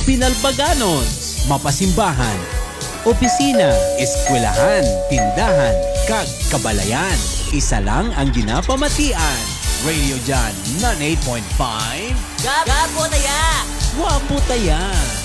pinalbaganon, mapasimbahan, opisina, eskwelahan, tindahan, kag kabalayan. Isa lang ang ginapamatian. Radio Jan 98.5. Gapo na ya! Wapo taya!